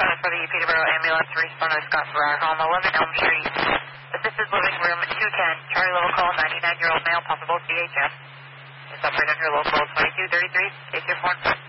for the Peterborough ambulance to respond to Scott Farrar home, 11 Elm Street. Assisted living room 210. Charlie level call, 99-year-old male, possible CHF. It's operator under local 2233. State your phone.